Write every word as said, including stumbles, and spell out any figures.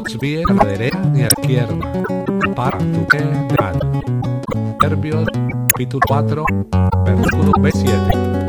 pots bien a la derecha ni a la izquierda. Para tu pie de mal. Proverbios, capítulo cuatro, versículo veintisiete.